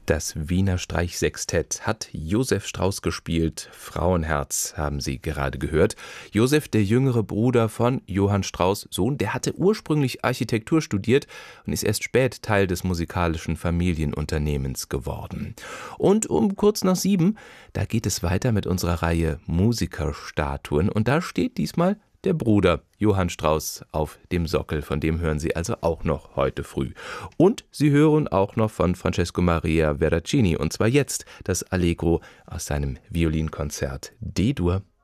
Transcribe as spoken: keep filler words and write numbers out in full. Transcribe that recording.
Das Wiener Streichsextett hat Josef Strauss gespielt. Frauenherz haben Sie gerade gehört. Josef, der jüngere Bruder von Johann Strauss' Sohn, der hatte ursprünglich Architektur studiert und ist erst spät Teil des musikalischen Familienunternehmens geworden. Und um kurz nach sieben, da geht es weiter mit unserer Reihe Musikerstatuen. Und da steht diesmal der Bruder Johann Strauss auf dem Sockel, von dem hören Sie also auch noch heute früh. Und Sie hören auch noch von Francesco Maria Veracini, und zwar jetzt das Allegro aus seinem Violinkonzert D-Dur.